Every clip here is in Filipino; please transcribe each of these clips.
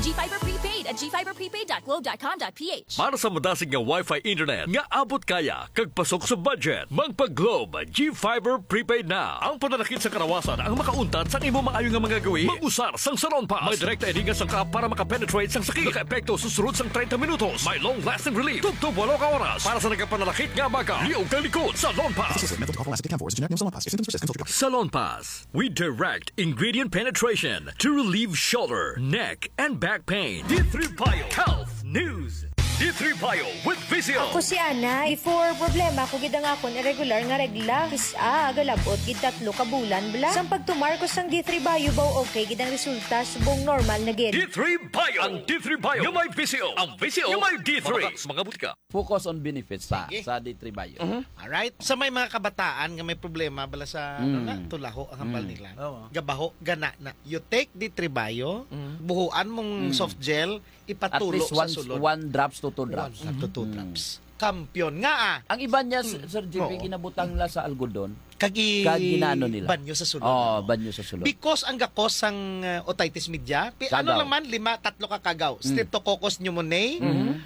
GFiber Prepaid at gfiberprepaid.globe.com.ph. Para sa madasig nga Wi-Fi internet nga abot kaya kag pasok sa budget, magpa-Globe GFiber Prepaid na. Ang pananakit sa karawasan ang makauntad sa imo maayo nga mga gawi, mag-usar sang Salon Pass. May direkta edinga sang ka para makapenetrate sang sakit. Naka-epekto susunod sang 30 minutos. May long-lasting relief. Tugtog 8 ka oras. Para sa nagkapananakit nga baga, liog kang likod. Salon Pass. Salon Pass. We direct ingredient penetration to relieve shoulder, neck, and back pain. D3 Bio Health News. D3 Bio with Visio. Ako si Ana. Before problema ko gid ang akon irregular nga regla. Kisa galabot gid 3 ka bulan bla. Sang pagtumar ko sang D3 Bio baw okay gid ang resulta subong normal na gid. D3 Bio. Ang D3 Bio yung may Visio. Ang Visio yung may D3. Mga butika. Focus on benefits sa D3 Bio. Alright. Sa may mga kabataan nga may problema bala sa tulaho ang hambal nila. Gabaho, gana na. You take D3 Bio, buhuan mong soft gel, ipatulo sa sulod. 1 drops to 2 drops. 1 to 2 drops. Kampiyon nga Ang iba niya, Sir JP, ginabutang nila sa algodon. Ginaano nila. Banyo sa sulod. Banyo sa sulod. Because ang gakos ang otitis media, ano lang man, 3 ka kagaw. Streptococcus pneumoniae,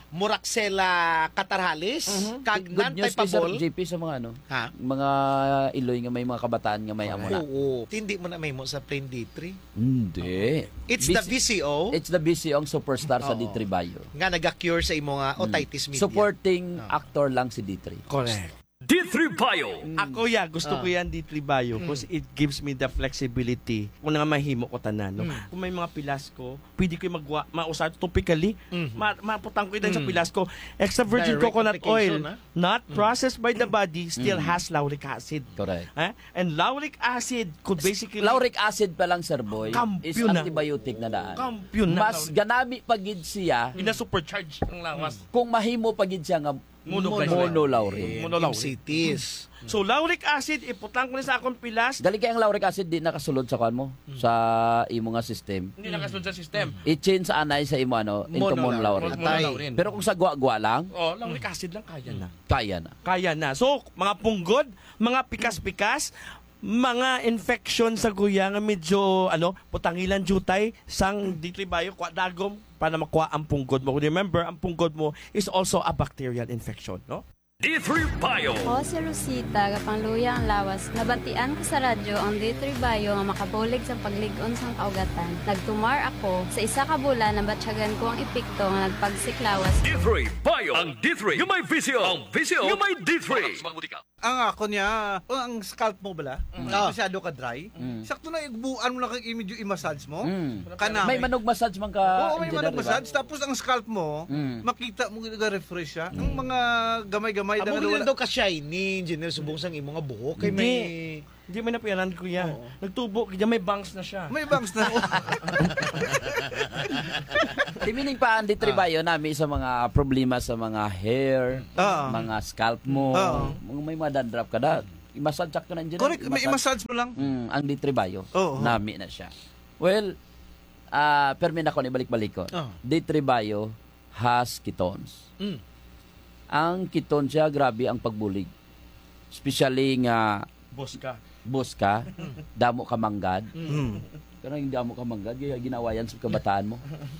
Moraxella catarrhalis, kag non-typeable. Good news, Sir JP, sa mga mga iloy nga may mga kabataan nga may amona. Oo. Hindi mo na may mo sa plain D3. Hindi. It's the VCO. It's the VCO ang superstar sa D3 Bio. Nga naga-cure sa imo nga otitis media. Supporting actor lang si D3. Correct. D3 Bio. Ako gusto ko yan D3 Bio because it gives me the flexibility kung nga mahimo ko tanan. No? Kung may mga pilas ko, pwede ko mausad topically. Maputang ko din sa pilas ko. Extra virgin Direct coconut oil, na? not processed by the body, still has lauric acid. Correct. And lauric acid could basically... Lauric acid pa lang, Sir Boy, is na. antibiotic na daan. Kampiyon na. Mas ganami pagid siya. Ina-supercharge ang lawas. Kung mahimo pagid siya nga monolaurin. MCTs. So, lauric acid, iputang ko na sa akong pilas. Dali kay ang lauric acid di nakasulod sa kuan mo sa imo nga system. Hindi nakasunod sa system. I-change sa anay sa imo into monolaurin. Pero kung sa gwa-gwa lang, lauric acid lang kaya na. Kaya na. So, mga punggod, mga pikas-pikas, mga infection sa guya nga medyo putangilan jutay sang D3 Bio kwa dagom para makuha ang punggod mo. Remember, ang punggod mo is also a bacterial infection, no? D3 Bio. Ako si Rosita, kapangluya ang lawas. Nabatian ko sa radyo ang D3 Bio nga makabulig sa pagligon sang kaugatan. Nagtumar ako sa 1 ka bulan na batsyagan ko ang epekto nga nagpagsiklawas. D3 Bio. Ang D3 yung may Visio. Ang Visio yung may D3. Mga butika. Ang ako niya, ang scalp mo bala, masyado ka dry. Sakto na igbuan mo lang kag medyo i-massage mo. Kanami. May manog massage man ka. Oo, may manog massage. Tapos ang scalp mo, makita mo refresh siya. Ang mga gamay-gamay Amo gid daw ka shiny, engineer subong sang imo nga buhok kay may Hindi may napianan ko yan. Nagtubo, kaya may bangs na siya. May bangs na. Timining pa ang D3 Bio nami sa mga problema sa mga hair, mga scalp mo, may mga dandruff ka na. I-massage ka na dyan. Correct, may i-massage mo lang. Ang D3 Bio, nami na siya. Well, permin ako ni balik-balik ko. D3 Bio has ketones. Ang ketones siya, grabe ang pagbulig. Especially nga boss ka, damo ka manggad. Pero hindi damo ka manggad, ginawa yan sa kabataan mo.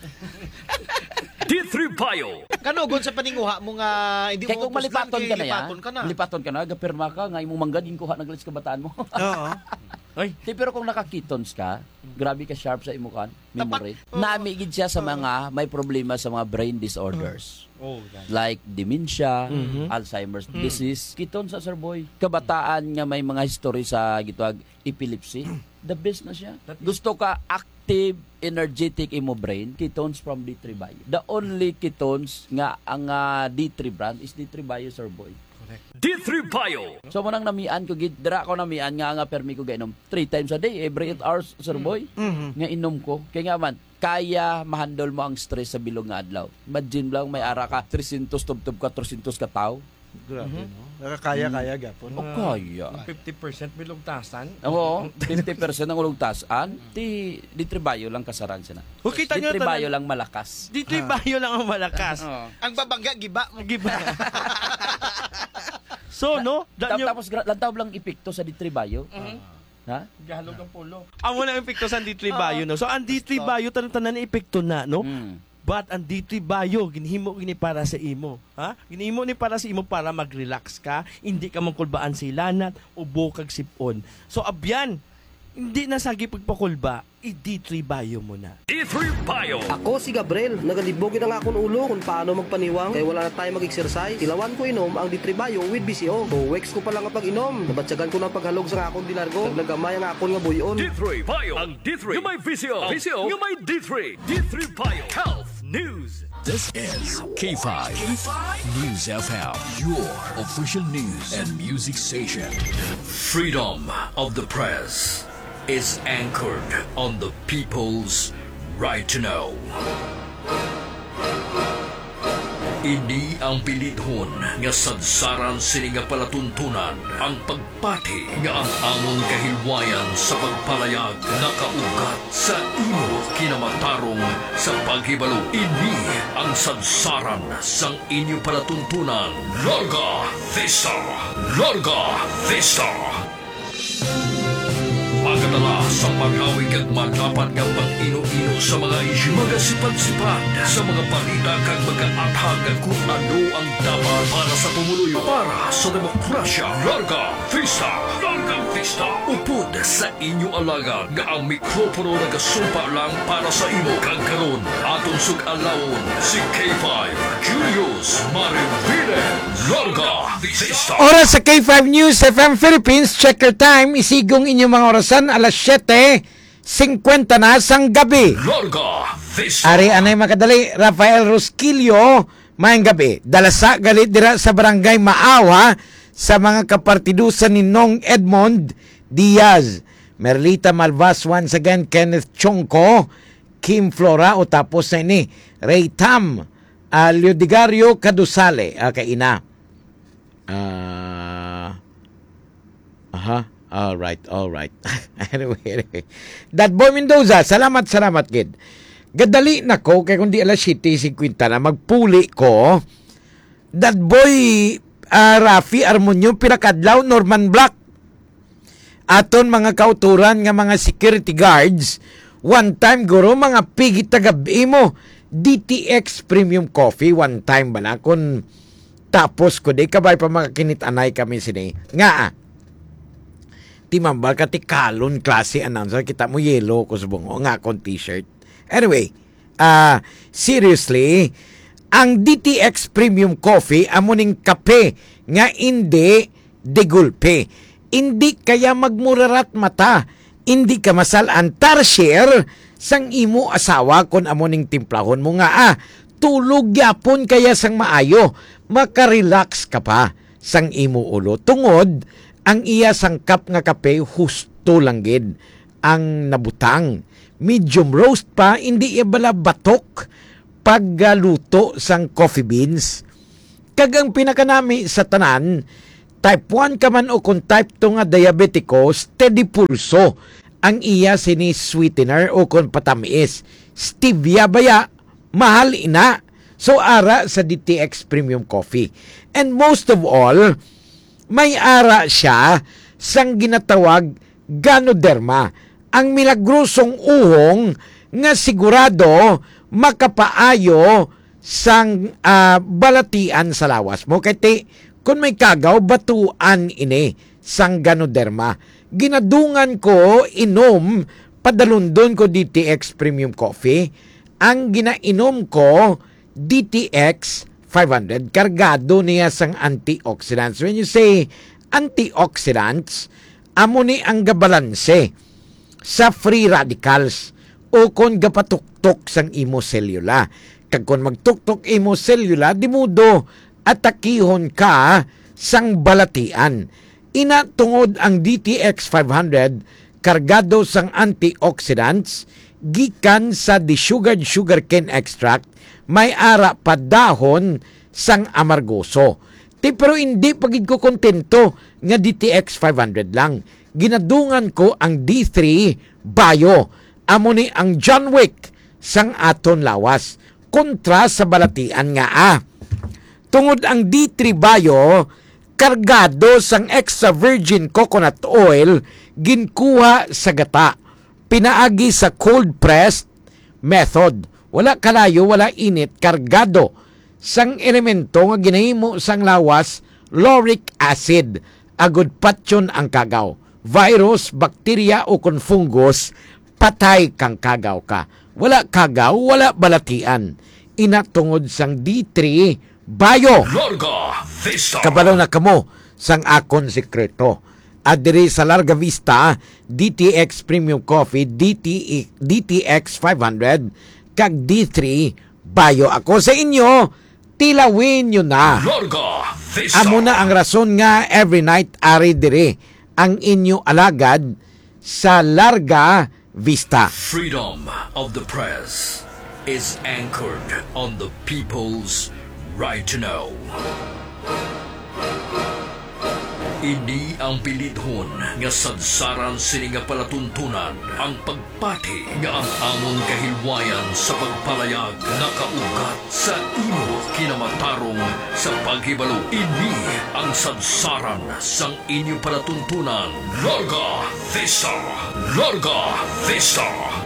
D3 Bio. Kanugod sa paninguha mo nga hindi mo kung malipaton ka na yan. Lipaton ka na, gapirma ka, nga imong manggad, yung kuha naglalis kabataan mo. Oo. Pero kung naka-ketones ka, grabe ka sharp sa imukan, memory. Namigid siya sa mga may problema sa mga brain disorders. Like dementia, Alzheimer's disease. Ketones sa Sir Boy. Kabataan nga may mga history sa gitwag epilepsy. The best na siya. Gusto ka active, energetic imo brain, ketones from D3 Bio. The only ketones nga ang D3 brand is D3 Bio, Sir Boy. D3 Bio. So manang namian ko dira ko namian nga permi ko gainom 3 times a day every 8 hours, Sir Boy. Nga inom ko. Kaya nga man kaya mahandle mo ang stress sa bilog nga adlaw. Imagine lang may ara ka 300 tub-tub ka 300 ka tao. Grabe, no? Kaya gapon. Kaya. 50% bilugtasan. Oo, 50% ng ulugtasan. D3 Bio lang kasaran siya na. Kita nyo D3 Bio lang malakas. D3 Bio lang ang malakas. Ang babangga, giba. So, no? Tapos lantaw lang epekto sa D3 Bio. Ha? Gahalog ang pulo. Amo na epekto sa D3 Bio, no? So, ang D3 Bio, tanan-tanan na epekto na, no? But ang D3 Bio, ginhimo gini para sa imo. Ha? Ginhimo ni para sa imo para mag-relax ka, hindi ka mangkulbaan sa ilanat, ubo kag sipon. So, abyan, hindi na sagi pagpakulba, i-D3 Bio mo na. D3 Bio. Ako si Gabriel, nagalibogin ang akong ulo kung paano magpaniwang kaya wala na tayo mag-exercise. Ilawan ko inom ang D3 Bio with BCO. 2 weeks ko pa lang ang pag-inom. Nabatsagan ko ng paghalog sa akong dilargo. Naglagamay ang akong nga buyon. D3 Bio. Ang D3 nga may VCO. VCO nga may D3. D3 Bio. Health News. This is K5 News FM, your official news and music station. Freedom of the press is anchored on the people's right to know. Ini ang pilidhon nga sadsaran sini nga palatuntunan ang pagpati nga ang among kahilwayan sa pagpalayag nakaugat sa imo kinamatarong sa paghibalo. Ini ang sadsaran sang inyo palatuntunan. Larga Vista! Larga Vista! Pagkatala sa paghawig at madapat ng pag-ino-ino sa mga isyu, magasipan-sipan sa mga balita kag mag-aatag kung ano ang dapat para sa pumuluyo, para sa demokrasya. Larga Vista! Larga Vista! Upod sa inyo alagad nga ang mikropono nagasumpa lang para sa imo. Kagkaroon atong sug-alawon si K5 Julius Marivide. Larga Vista! Oras sa K5 News FM Philippines. Check your time. Isigong inyong mga orasan alas 7:50 na sang gabi. Larga Vista! Ari anay makadali, Rafael Rosquillo, mayang gabi. Dalasa galit dira sa barangay Maawa sa mga kapartidusan ni Nong Edmond Diaz, Merlita Malvas, once again Kenneth Chongco, Kim Flora, o tapos na ini Ray Tam, Leodigario Cadusale, kaina. All right. Anyway. That boy Mendoza, salamat kid. Gadali na ko, kaya kundi alas 7:50 na, magpuli ko. That boy Rafi Armonio, pinakadlaw, Norman Black. Aton mga kauturan nga mga security guards, one time guro, mga pigit tagabi mo, DTX Premium Coffee, one time bala, kung tapos ko, di kabay pa makakinitanay kami sini. Nga, timambal ka ti kalon klase announcer, kita mo yellow ko sa bungo nga akong t-shirt. Anyway, seriously, ang DTX Premium Coffee amuning kape nga hindi degulpe. Hindi kaya magmurarat mata, hindi ka masalan tarsier sang imo asawa kon amuning timplahon mo nga tulog yapon kaya sang maayo, makarelax ka pa sang imo ulo. Tungod ang iya sangkap nga kape husto lang gid ang nabutang. Medium roast pa, hindi iya bala batok pagluto sang coffee beans. Kagang pinakanami sa tanan, type 1 ka man o kung type 2 nga diabetiko, steady pulso ang iya sini sweetener o kung patamis. Stevia baya, mahal ina. So ara sa DTX Premium Coffee. And most of all, may ara siya sang ginatawag Ganoderma, ang milagrosong uhong nga sigurado makapaayo sang balatian sa lawas mo. Kaya kung may kagaw, batuan ini sang Ganoderma. Ginadungan ko, inom, padalundon ko DTX Premium Coffee. Ang ginainom ko, DTX 500, kargado niya sang antioxidants. When you say antioxidants, amo ni ang gabalanse sa free radicals o kon gapatuktok sang imo selula. Kag kon magtuktok imo selula, di mudo atakihon ka sang balatian. Ina tungod ang DTX 500, kargado sang antioxidants, gikan sa desugared sugarcane extract, may ara pa dahon sang amargoso. Pero hindi pagid ko kontento nga DTX 500 lang. Ginadungan ko ang D3 Bio. Amo ni ang John Wick sang aton lawas. Kontra sa balatian nga Tungod ang D3 Bio, kargado sang extra virgin coconut oil, ginkuha sa gata, pinaagi sa cold pressed method. Wala kalayo, wala init, kargado sang elemento nga ginahimo sang lawas, lauric acid. Agud patyon ang kagaw. Virus, bakterya o kung fungus, patay kang kagaw ka. Wala kagaw, wala balatian. Inatungod sang D3 Bio. Larga Vista. Kabalo na kamo sang akon sekreto. Adiri sa Larga Vista, DTX Premium Coffee, DTX 500, kag D3 Bio. Ako sa inyo, tilawin nyo na. Larga Vista. Amo na ang rason nga every night ari dire ang inyo alagad sa Larga Vista. Freedom of the press is anchored on the people's right to know. Ini ang pilidhon nga sadsaran sini nga palatuntunan ang pagpati nga ang among kahilwayan sa pagpalayag nakaugat sa imo kinamatarong sa paghibalo. Ini ang sadsaran sang inyo palatuntunan. Larga Vista! Larga Vista!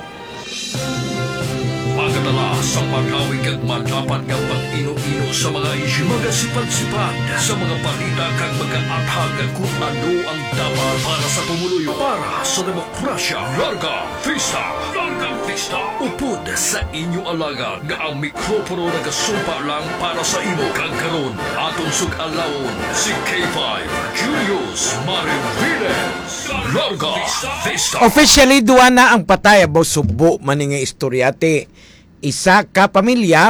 Pagkatala sa pag-awig at madapat ng pag-ino-ino sa mga isyu, mga sipad-sipad sa mga balita kag mag-aathag kung ano ang dapat para sa pumuluyo, para sa demokrasya. Larga Vista! Larga Vista! Upod sa inyo alaga nga ang mikropono nagasumpa lang para sa imo. Kagkaroon aton sug-alawon si K5 Julius Mariviles. Larga Vista! Officially, duwa na ang patay abo subo maning istoryate. Isa ka pamilya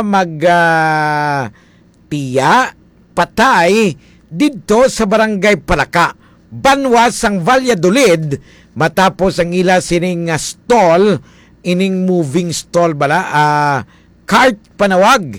tiya patay didto sa barangay Palaka, Banwas sang Valladolid, matapos ang ila sining stall, ining moving stall cart panawag.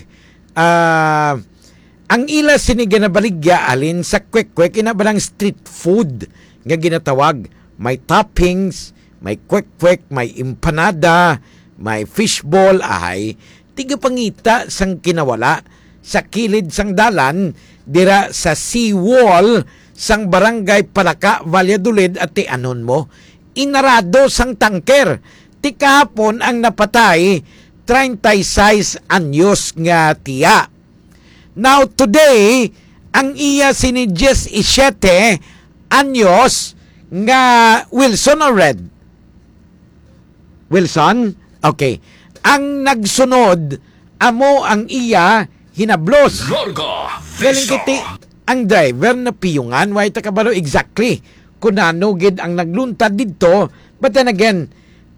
Ang ila sining ginabaligya alin sa kwek-kwek inabalang street food nga ginatawag. May toppings, may kwek-kwek, may empanada, may fishball, tiga pangita sang kinawala sa kilid sang dalan dira sa seawall sang barangay Palaka, Valladolid at anon mo, inarado sang tangker. Ti kahapon ang napatay 36 anyos nga tiya. Now today, ang iya sini 17 anyos nga Wilson or Red? Wilson? Okay. Ang nagsunod, amo ang iya hinablos. Larga Galing Vista! kiti, ang driver na piyungan, why ta kabalo exactly kung ano gid ang nagluntad dito. But then again,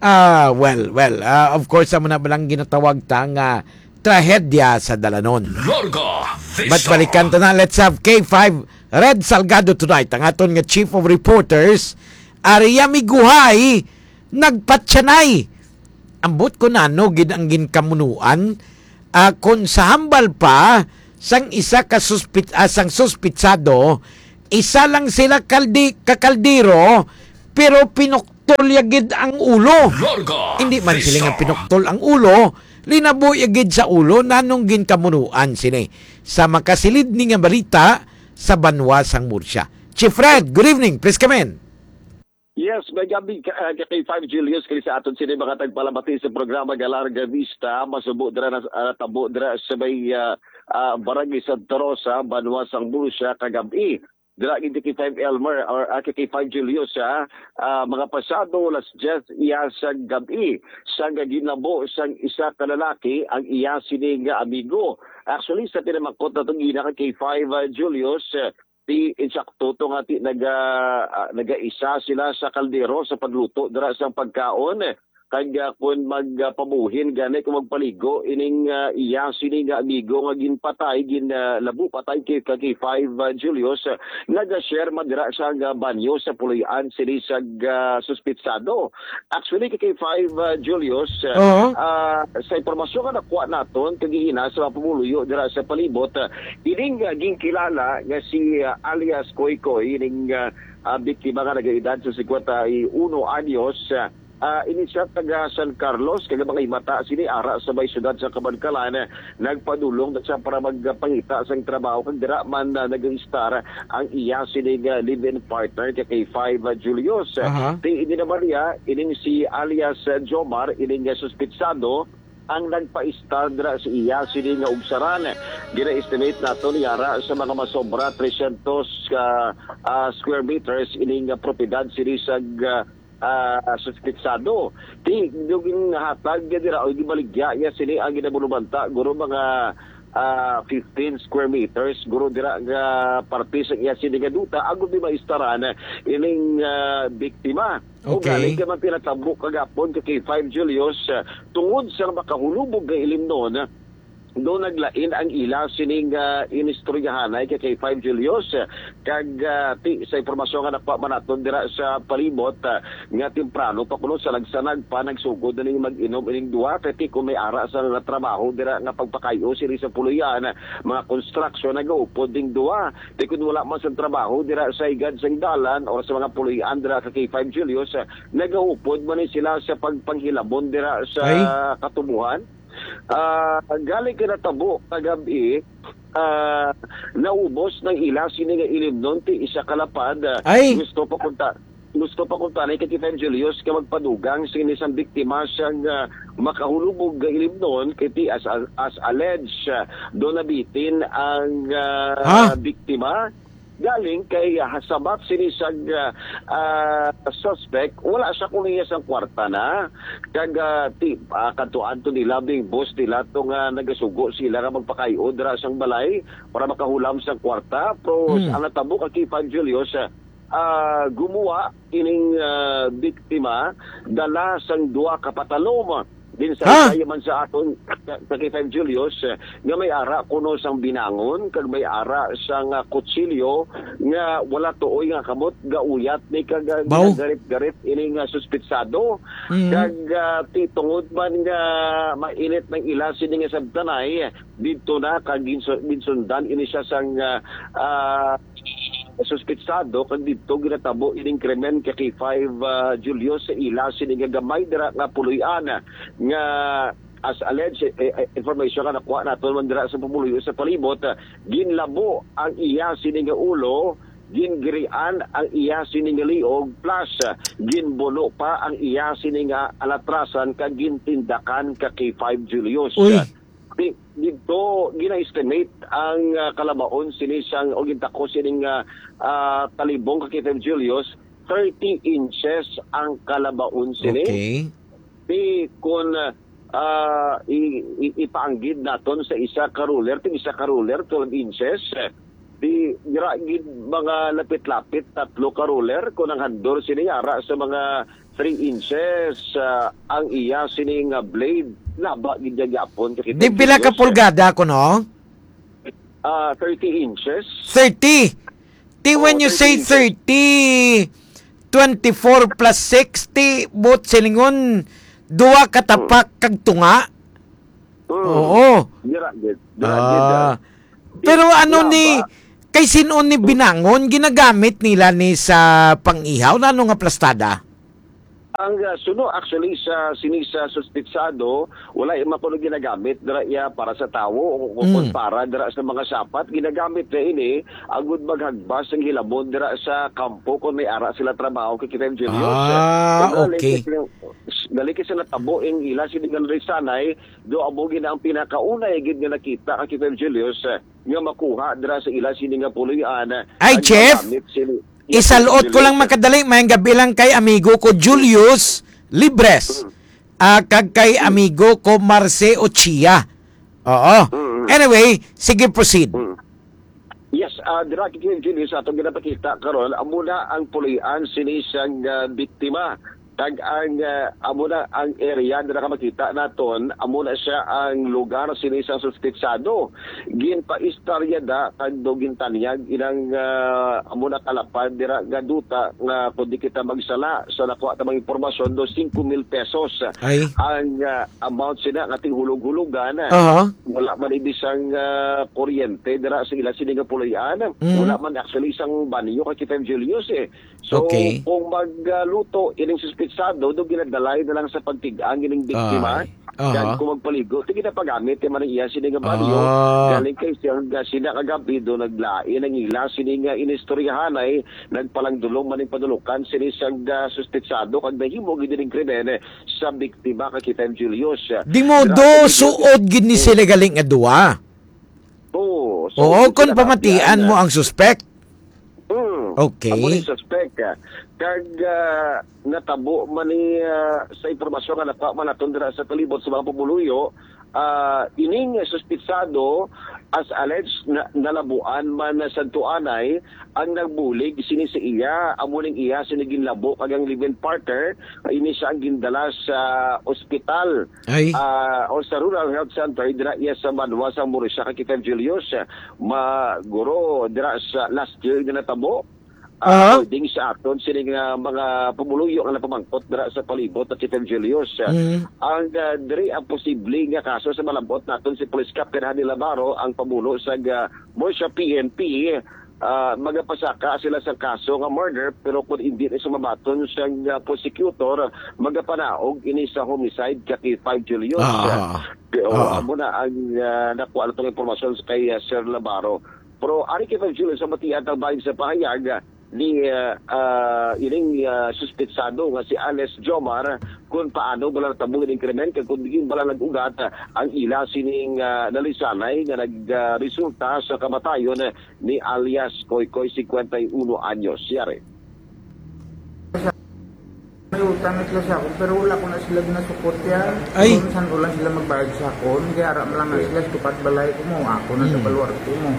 of course, amo na balang ginatawag ta nga trahedya sa dalanon. Larga Vista! But balikan ta na, let's have K5 Red Salgado tonight, ang aton nga Chief of Reporters, Aria Miguhay, nagpatsanay. Ambot ko na gid ang ginkamunuan kung sa hambal pa sang isa ka sang suspitsado, isa lang sila kakaldiro pero pinoktol yagid ang ulo. Larga Hindi man Vista! sila nga pinoktol ang ulo, linabo yagid sa ulo nanong ginkamunuan sini. Sa makasilid ni nga balita sa Banwas sang Murcia. Chief Fred, good evening, please come in. Yes, may gabi kay 5 Julius kay sa aton sini mga tagpalamati sa programa Larga Vista, masubo dira na tabo dira sa may barangay Santa Rosa, Banwas sang Murcia kagabi. Dira gid kay 5 Elmer or kay 5 Julius mga pasado las 10 iya sa gabi sang ginabo sang isa ka lalaki ang iya sini nga amigo. Actually sa tinamakot na tong ina kay 5 Julius, di insakto to nga nagaisa sila sa kaldero sa pagluto dira sa pagkaon kanya kun magpabuhin gani kung magpaligo ining iya sini nga amigo nga ginpatay labu patay kay 5 Julius naga-share madira sa banyo sa puloy-an sini sa suspitsado. Actually kay 5 Julius sa impormasyon nga nakuha naton kagihina sa pamuluyo dira sa palibot, ining ginkilala nga si alias Koy Koy ining biktima nga nag-edad sa 51 anyos ini siya taga San Carlos, kaya mga imata sini ara sa may syudad sa Kabankalan, nagpadulong sa para magpangita sa trabaho kag dira man nag-star ang iya sini live-in partner kay 5 Julius. Ini na Maria, ining si alias Jomar, ining suspitsado ang nagpa-star dira sa iya sini nga ubsaran. Gina-estimate nato ni Yara sa mga masobra 300 square meters ining propiedad sini sa suspitsado. Di yung hatag dira o gibaligya ya sini ang ginabulubanta guro mga 15 square meters guro dira nga parte sa iya sini nga duta agud di maistaran ining biktima. O galing ka man pinatabo kagapon kay 5 Julius tungod sa makahulubog nga ilimnon doon naglain ang ila sining inistoryahanay kay 5 Julius kag sa impormasyon nga nakuha manaton dira sa palibot nga temprano pakulo sa nagsanag pa nagsugod na ning mag-inom ining duwa kay kung may ara sa trabaho dira nga pagpakayo siri sa puluyan mga construction nagaupod ding duwa kung wala man sa trabaho dira sa igad sang dalan o sa mga puluyan dira kay 5 Julius nagaupod man sila sa pagpanghilabon dira sa katubuhan. Galing kinatabo kagabi naubos ng ila sini nga ilimnon ti isa kalapad gusto pa kunta na kay 5 Julius ka magpadugang sini isang biktima siyang makahulubog nga ilimnon kay ti as alleged do nabitin ang biktima galing kay hasabat sinisag suspect wala siya kuliya sa kwarta na kag kantuan to nila bing boss nila to nga nagasugo sila nga magpakayo dira sang balay para makahulam sa kwarta pero ang natabo kay 5 Julius gumawa ining biktima dala sang duwa ka patalom din sa man sa aton kay 5 Julius nga may ara kuno sang binangon kag may ara sang kutsilyo nga wala tuoy nga kamot gauyat ni kag garit-garit ini nga suspitsado kag titungod man nga mainit ng ila sini nga sabtanay didto na kag ginsundan ini siya sang suspitsado kag dito ginatabo ining krimen kay 5 Julius sa ila sini nga gamay dira nga puluyan nga as alleged information nga nakuha naton man dira sa pumuluyo sa palibot ginlabo ang iya sini nga ulo gingirian ang iya sini nga liog plus ginbulo pa ang iya sini nga alatrasan kag gintindakan kay 5 Julius. Dito gina-estimate ang kalabaon sini siyang o gintako sining talibong kay 5 Julius 30 inches ang kalabaon sini. Di kun ipaanggid naton sa isa ka ruler 12 inches di giragid mga lapit-lapit 3 ka ruler kun ang handor sini ara sa mga 3 inches ang iya sini nga blade laba gid gyapon kay di pila ka pulgada ko no 30 inches 30 di when you say 30 24 plus 60 bot silingon duwa katapak kag tunga oo pero ano ni kay sinon ni binangon ginagamit nila ni sa pangihaw na ano nga plastada ang suno actually sa sinisa suspitsado wala makuno ginagamit dira iya para sa tawo o para dira sa mga sapat ginagamit na ini agud maghagbas ang hilabon dira sa kampo kung may ara sila trabaho kay 5 Julius. Okay. Dali kasi natabo ang ila siningan risanay do abo gina ang pinakauna gid nga nakita kay 5 Julius nga makuha dira sa ila sininga puluyan. Ay chef isalot ko lang makadali mayang gabi lang kay amigo ko Julius Libres kag kay amigo ko Marce Ochia. Oo. Anyway, sige proceed. Yes, dira kay Julius ato ginapakita karon amuna ang pulian sinisang biktima. Tag ang amuna ang area na makita naton amuna siya ang lugar sinisang suspitsado ginpaistorya da kadto gintanyag inang amuna kalapad dira gaduta nga kundi kita magsala sa nakuha ta mga impormasyon do 5,000 pesos ang amount sina nga hulog-hulugan wala man ibisang kuryente dira sa ila sininga puluyan wala man actually isang banyo kay 5 Julius so kung magluto ining suspitsado suspitsado do ginadalay na lang sa pagtigang gining biktima. Yan kung magpaligo, tigil na paggamit yung man iya sining banyo. Galing kay sina kagabi do naglain ang ila sining inistoryahan ay nagpalang dulong maning padulukan sinisang suspitsado kag nahimo gid ning krimen sa biktima kay Kitem Julius. Di mo do suod gid ni sila galing adua. Oo, kung pamatian mo ang suspect. Okay. Amo ni suspect kag natabo man ni sa impormasyon nga nakuha man naton dira sa palibot sa mga pumuluyo, ining suspitsado as alleged nalabuan man sa tuanay ang nagbulig sini sa iya, amo ning iya sinigin labo kag ang live-in partner ini siya ang gindala sa ospital o sa Rural Health Center dira iya sa Manwa sa Morisia kay Kitem Julius maguro dira sa last year na natabo. According sa aton sining mga pumuluyo nga napamangkot dira sa palibot at Kitem Julius. Ang diri ang posible nga kaso sa malambot naton si Police Captain Hani Labaro ang pamulo sa Morsia PNP. Magapasaka sila sa kaso nga murder pero kung hindi na sumabaton sa prosecutor magapanaog ini sa homicide kay 5 Julius. Amo na ang nakuha natong impormasyon kay Sir Labaro. Pero ari kay 5 Julius sa matian bahin sa pahayag ni ining suspitsado nga si Alex Jomar kung paano bala natabong ng krimen kung diging bala nag-ugat ang ila sining nalisanay nga nagresulta sa kamatayon ni alias Koykoy 51 anyos. Yari. May utang sila sa akin pero wala ko na sila ginasuport yan. Kung saan ko lang sila magbayad sa akin kaya aram lang na sila tupat balay ko mo ako na sa balwarte mo.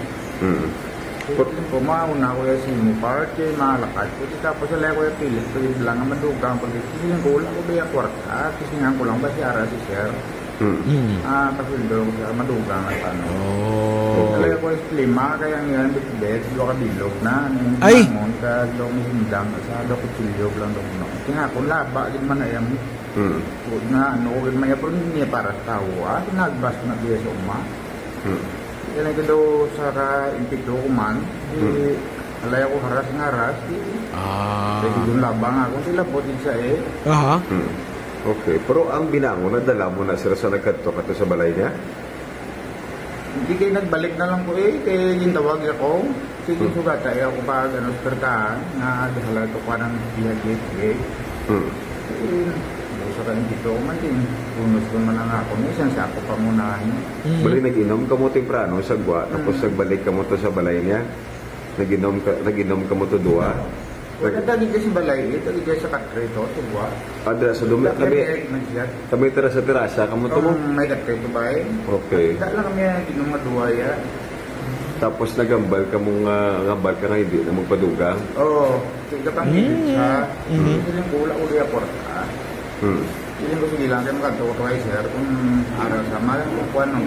Kumauna ko yung simo party, malakad ko. Tapos sila ko yung pilit ko yung lang ang madugang. Kasi ko lang ko ba yung kwarta. Kasi nga ko lang ba si Ara si Sir. Kasi doon ko siya madugang at ano. Sila ko yung lima kaya ngayon bitbet. Sila ka bilog na. Nangon sa doon hindang. Sa doon kutsilyo lang doon. Kaya ko laba. Din man ayam. Na ano ko maya pero hindi niya para sa tao. Nagbas na biya sa uma. Yan ay gado sa ka-impito ko man, alay ako haras ng haras, kasi doon labang ako sila po din sa Okay, pero ang binango na dala mo na sila sa nagkadto kato sa balay niya? Hindi kayo nagbalik na lang ko kaya yung tawag ako, sige sugata ako pa gano'n perkaan, na dahala ito pa ng bihag-gate. Sa ka-impito ko man din. Punos ko man ang ako. Isang sa ako pangunahin. Bali nag-inom ka mo temprano sa gwa, tapos nagbalik ka mo to sa balay niya? Nag-inom ka mo to dua? Nagtagi ka sa balay, nagtagi ka sa katreto, sa gwa. Adra sa dumi, kami tira sa terasa, kamu to mo? May katreto ba Okay. Dahil lang kami nag-inom nga duwa yan. Tapos nagambal ka mong nga hindi na magpadugang? Oo. Sige pang sa silang kula uli aporta. Hindi ko sige lang kayo magkatuwa kay Sir kung araw sa malang kukuha ng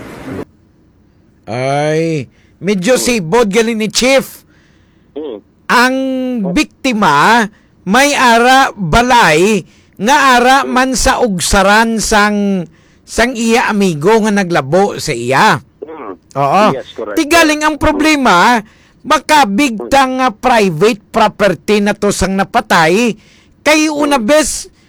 Ay, medyo sibod galing ni Chief. Ang biktima may ara balay nga ara man sa ugsaran sang iya amigo nga naglabo sa iya. Oo. Yes, correct. Tigaling ang problema, makabigtang private property na to sang napatay kay una bes